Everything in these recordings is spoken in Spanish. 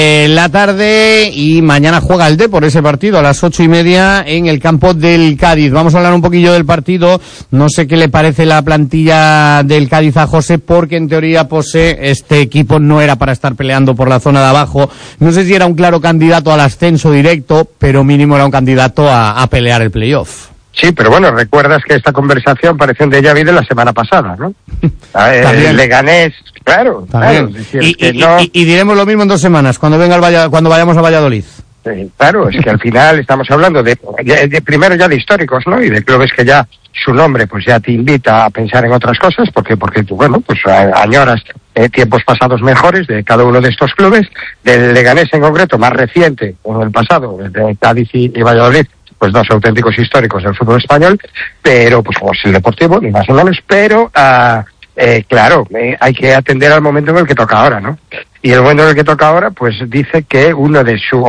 La tarde y mañana juega el Depor ese partido a las 8:30 en el campo del Cádiz. Vamos a hablar un poquillo del partido. No sé qué le parece la plantilla del Cádiz a José, porque en teoría este equipo no era para estar peleando por la zona de abajo. No sé si era un claro candidato al ascenso directo, pero mínimo era un candidato a pelear el playoff. Sí, pero bueno, recuerdas que esta conversación pareció un déjà vu de la semana pasada, ¿no? El Leganés, claro. Y diremos lo mismo en 2 semanas, cuando vayamos a Valladolid. Claro, es que al final estamos hablando de primero ya de históricos, ¿no? Y de clubes que ya su nombre pues ya te invita a pensar en otras cosas, porque tú, bueno, pues añoras tiempos pasados mejores de cada uno de estos clubes. Del Leganés en concreto, más reciente, en el pasado, de Cádiz y Valladolid, pues 2 auténticos históricos del fútbol español, pero pues como es el Deportivo, ni más ni menos, pero claro, hay que atender al momento en el que toca ahora, ¿no? Y el momento en el que toca ahora, pues dice que una de sus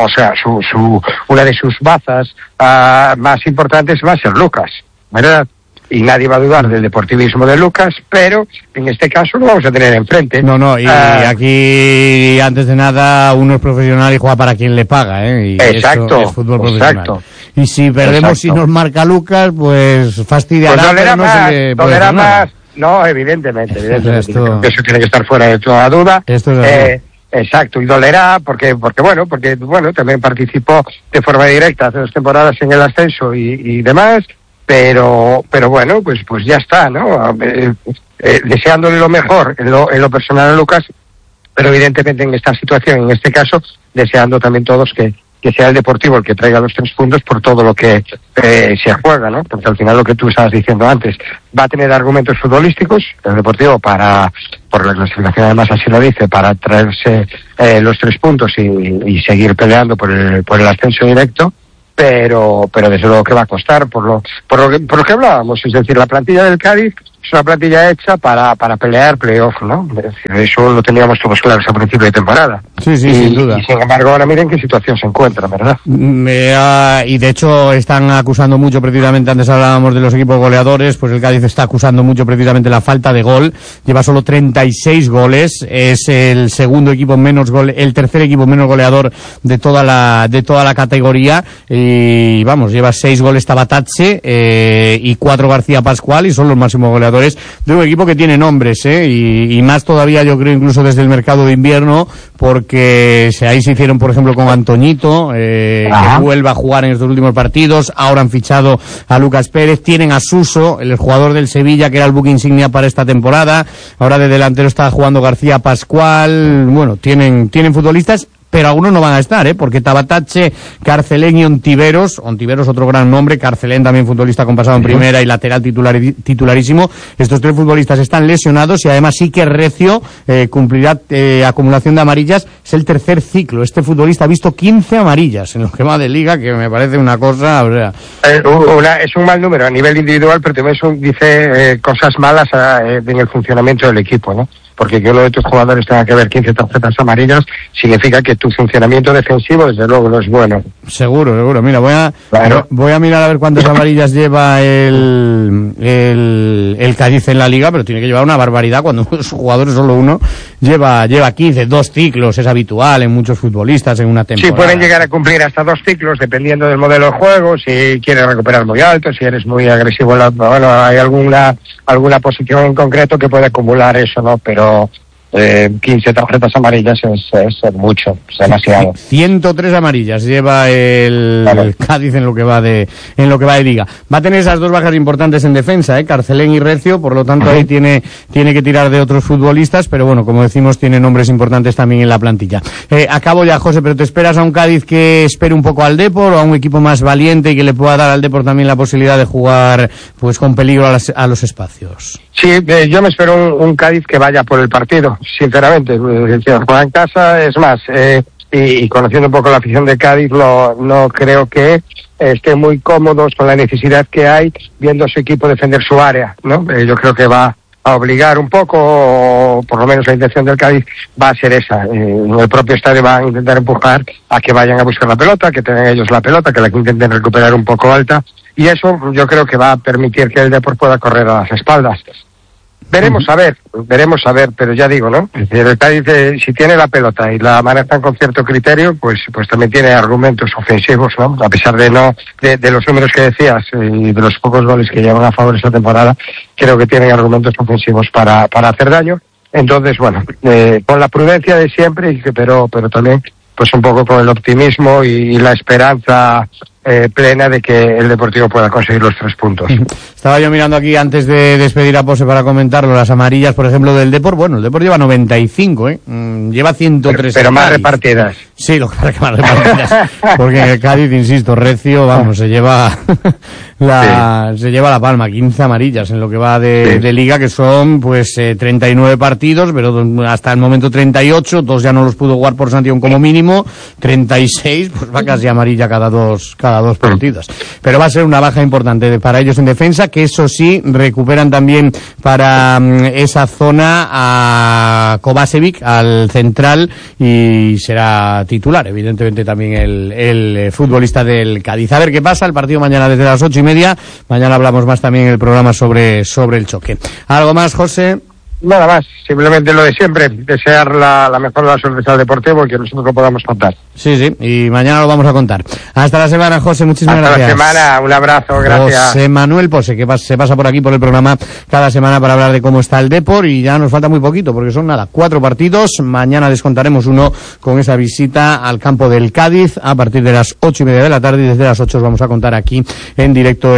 bazas más importantes va a ser Lucas, ¿verdad? Y nadie va a dudar del deportivismo de Lucas, pero en este caso lo vamos a tener enfrente. No, y aquí, antes de nada, uno es profesional y juega para quien le paga, ¿eh? Y exacto, eso es fútbol profesional. Exacto. Y si perdemos, si nos marca Lucas, pues fastidiará, pues pero no se le puede hacer nada. No, evidentemente. Eso tiene que estar fuera de toda duda. Esto es exacto, y dolerá porque también participó de forma directa hace 2 temporadas en el ascenso y demás, pero bueno, pues ya está, ¿no? Deseándole lo mejor en lo personal a Lucas, pero evidentemente en esta situación, en este caso, deseando también todos que sea el Deportivo el que traiga los 3 puntos por todo lo que se juega, ¿no? Porque al final lo que tú estabas diciendo antes, va a tener argumentos futbolísticos el Deportivo por la clasificación, además así lo dice, para traerse los 3 puntos y seguir peleando por el ascenso directo, pero desde luego que va a costar por lo que hablábamos, es decir, la plantilla del Cádiz es una plantilla hecha para pelear playoff, ¿no? Es decir, eso lo teníamos todos claros a principio de temporada. Sí, sin duda. Y sin embargo ahora miren qué situación se encuentra, ¿verdad? Y de hecho están acusando mucho precisamente, antes hablábamos de los equipos goleadores, pues el Cádiz está acusando mucho precisamente la falta de gol. Lleva solo 36 goles, es el segundo equipo menos el tercer equipo menos goleador de toda la categoría, y vamos, lleva 6 goles Tabatache y 4 García Pascual, y son los máximos goleadores de un equipo que tiene nombres, y más todavía, yo creo, incluso desde el mercado de invierno, porque ahí se hicieron, por ejemplo, con Antoñito, que vuelve a jugar en estos últimos partidos. Ahora han fichado a Lucas Pérez, tienen a Suso, el jugador del Sevilla, que era el buque insignia para esta temporada. Ahora de delantero está jugando García Pascual. Bueno, tienen futbolistas, pero algunos no van a estar, porque Tabatache, Carcelén y Ontiveros, otro gran nombre, Carcelén también futbolista con pasado en primera y lateral titularísimo, estos 3 futbolistas están lesionados, y además sí que Recio cumplirá acumulación de amarillas, es el tercer ciclo. Este futbolista ha visto 15 amarillas en lo que va de liga, que me parece una cosa, o sea... es un mal número a nivel individual, pero también dice cosas malas en el funcionamiento del equipo, ¿no? Porque que uno de tus jugadores tenga que ver 15 tarjetas amarillas significa que tu funcionamiento defensivo desde luego no es bueno. Seguro. Mira, voy a mirar a ver cuántas amarillas lleva el Cádiz en la liga, pero tiene que llevar una barbaridad cuando su jugador es solo uno. Lleva 15, 2 ciclos, es habitual en muchos futbolistas en una temporada. Sí, pueden llegar a cumplir hasta 2 ciclos dependiendo del modelo de juego, si quieres recuperar muy alto, si eres muy agresivo, hay alguna posición en concreto que puede acumular eso, ¿no? Pero 15 tarjetas amarillas es mucho, es demasiado. 103 amarillas lleva el Cádiz en lo que va de liga. Va a tener esas 2 bajas importantes en defensa, Carcelén y Recio, por lo tanto ahí tiene que tirar de otros futbolistas, pero bueno, como decimos, tiene nombres importantes también en la plantilla. Acabo ya, José, pero ¿te esperas a un Cádiz que espere un poco al Depor, o a un equipo más valiente y que le pueda dar al Depor también la posibilidad de jugar pues con peligro a los espacios? Sí, yo me espero un Cádiz que vaya por el partido, sinceramente. Juega en casa, es más, y conociendo un poco la afición de Cádiz, no creo que estén muy cómodos con la necesidad que hay viendo a su equipo defender su área, ¿no? Yo creo que va a obligar un poco, o por lo menos la intención del Cádiz va a ser esa. El propio estadio va a intentar empujar a que vayan a buscar la pelota, que tengan ellos la pelota, que la intenten recuperar un poco alta, y eso yo creo que va a permitir que el Depor pueda correr a las espaldas. Veremos a ver, pero ya digo, ¿no? Es decir, el Cádiz, si tiene la pelota y la manejan con cierto criterio, pues también tiene argumentos ofensivos, ¿no? A pesar de los números que decías y de los pocos goles que llevan a favor esta temporada, creo que tienen argumentos ofensivos para hacer daño. Entonces, bueno, con la prudencia de siempre, pero también pues un poco con el optimismo y la esperanza plena de que el Deportivo pueda conseguir los 3 puntos. Estaba yo mirando aquí antes de despedir a Pose para comentarlo, las amarillas, por ejemplo, del Depor. Bueno, el Depor lleva 95, lleva 103. Pero más repartidas. Sí, lo que pasa es que más repartidas. Porque en el Cádiz, insisto, recio, vamos, se lleva la palma, 15 amarillas en lo que va de liga, que son pues 39 partidos, pero hasta el momento 38, 2 ya no los pudo jugar por sanción como mínimo, 36, pues va casi amarilla cada dos partidos. Pero va a ser una baja importante para ellos en defensa, que eso sí, recuperan también para esa zona a Kovačević, al central, y será titular, evidentemente también el futbolista del Cádiz. A ver qué pasa, el partido mañana desde las 8:30, mañana hablamos más también en el programa sobre el choque. ¿Algo más, José? Nada más, simplemente lo de siempre, desear la mejor de las suertes al Deportivo y que nosotros lo podamos contar. Sí, y mañana lo vamos a contar. Hasta la semana, José, muchísimas gracias. Hasta la semana, un abrazo, gracias. José Manuel Pose, que se pasa por aquí por el programa cada semana para hablar de cómo está el Depor, y ya nos falta muy poquito, porque son 4 partidos. Mañana les contaremos uno con esa visita al campo del Cádiz a partir de las 8:30 de la tarde, y desde las 8 os vamos a contar aquí en directo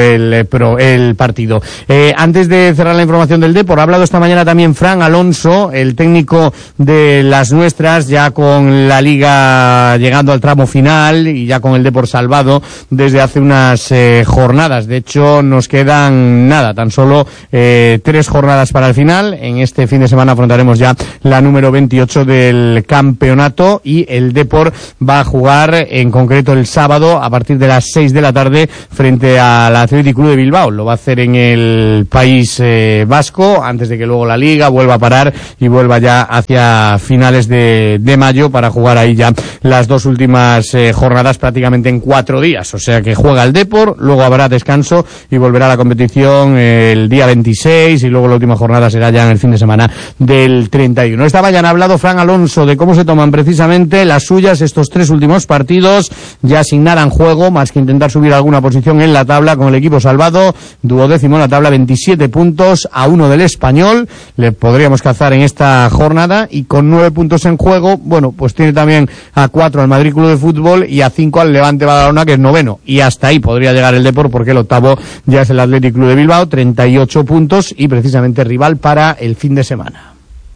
el partido. Antes de cerrar la información del Depor, ha hablado esta mañana también Fran Alonso, el técnico de las nuestras, ya con la Liga llegando al tramo final y ya con el Depor salvado desde hace unas jornadas. De hecho, nos quedan tan solo 3 jornadas para el final. En este fin de semana afrontaremos ya la número 28 del campeonato, y el Depor va a jugar en concreto el sábado a partir de las 6 de la tarde frente al Athletic Club de Bilbao. Lo va a hacer en el País Vasco, antes de que luego la Liga vuelva a parar y vuelva ya hacia finales de mayo para jugar ahí ya las 2 últimas jornadas prácticamente en 4 días. O sea que juega el Depor, luego habrá descanso y volverá a la competición el día 26, y luego la última jornada será ya en el fin de semana del 31. Esta mañana ha hablado Fran Alonso de cómo se toman precisamente las suyas estos 3 últimos partidos, ya sin nada en juego más que intentar subir alguna posición en la tabla, con el equipo salvado, 12º en la tabla, 27 puntos a 1 del Español. Le podríamos cazar en esta jornada, y con 9 puntos en juego, bueno, pues tiene también a 4 al Madrid Club de Fútbol y a 5 al Levante Badalona, que es 9º, y hasta ahí podría llegar el Depor, porque el 8º ya es el Athletic Club de Bilbao, 38 puntos, y precisamente rival para el fin de semana.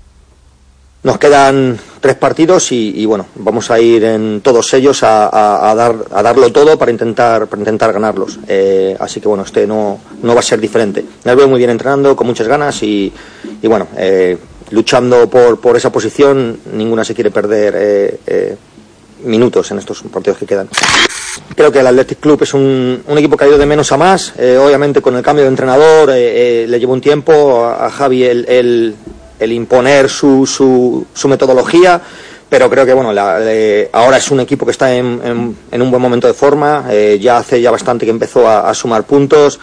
Nos quedan 3 partidos y bueno, vamos a ir en todos ellos a darlo todo para intentar ganarlos. Así que bueno, no va a ser diferente. Me veo muy bien entrenando, con muchas ganas y bueno, luchando por esa posición. Ninguna se quiere perder minutos en estos partidos que quedan. Creo que el Athletic Club es un equipo que ha ido de menos a más. Obviamente con el cambio de entrenador le llevó un tiempo a Javi el imponer su metodología, pero creo que bueno, ahora es un equipo que está en un buen momento de forma. Ya hace bastante que empezó a sumar puntos,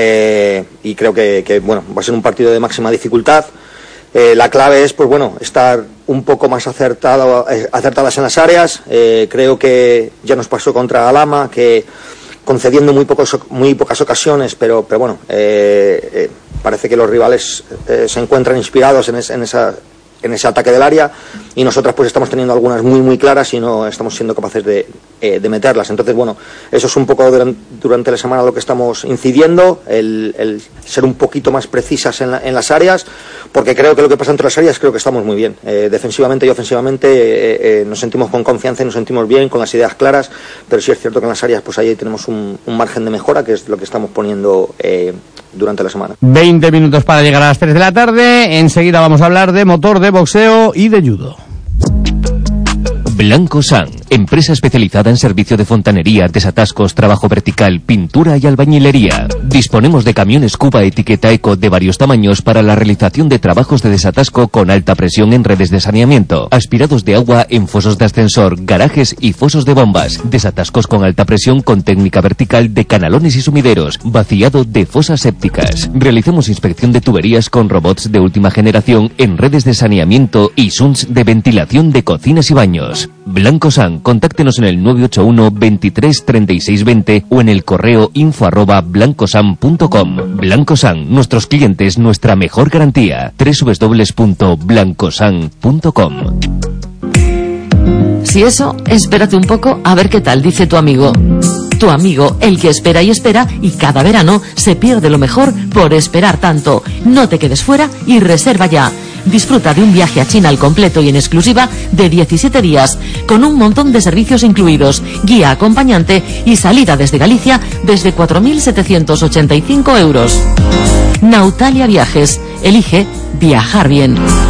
y creo que bueno, va a ser un partido de máxima dificultad. La clave es pues bueno, estar un poco más acertadas en las áreas. Creo que ya nos pasó contra Alhama, que concediendo muy pocas ocasiones, pero bueno, parece que los rivales se encuentran inspirados en ese ataque del área, y nosotras pues estamos teniendo algunas muy claras y no estamos siendo capaces de meterlas. Entonces bueno, eso es un poco durante la semana lo que estamos incidiendo, el ser un poquito más precisas en las áreas, porque creo que lo que pasa entre las áreas, creo que estamos muy bien, defensivamente y ofensivamente. Nos sentimos con confianza y nos sentimos bien, con las ideas claras, pero sí es cierto que en las áreas pues ahí tenemos un margen de mejora, que es lo que estamos poniendo durante la semana. 20 minutos para llegar a las 3 de la tarde. Enseguida vamos a hablar de motor, de boxeo y de judo. Blanco San, empresa especializada en servicio de fontanería, desatascos, trabajo vertical, pintura y albañilería. Disponemos de camiones Cuba etiqueta Eco de varios tamaños para la realización de trabajos de desatasco con alta presión en redes de saneamiento, aspirados de agua en fosos de ascensor, garajes y fosos de bombas, desatascos con alta presión con técnica vertical de canalones y sumideros, vaciado de fosas sépticas. Realizamos inspección de tuberías con robots de última generación en redes de saneamiento y SUNS de ventilación de cocinas y baños. Blancosan, contáctenos en el 981 23 36 20 o en el correo info@blancosan.com. Blancosan, nuestros clientes, nuestra mejor garantía. www.blancosan.com. Si eso, espérate un poco a ver qué tal dice tu amigo. Tu amigo, el que espera y espera, y cada verano se pierde lo mejor por esperar tanto. No te quedes fuera y reserva ya. Disfruta de un viaje a China al completo y en exclusiva de 17 días, con un montón de servicios incluidos, guía acompañante y salida desde Galicia desde 4.785 euros. Nautalia Viajes. Elige viajar bien.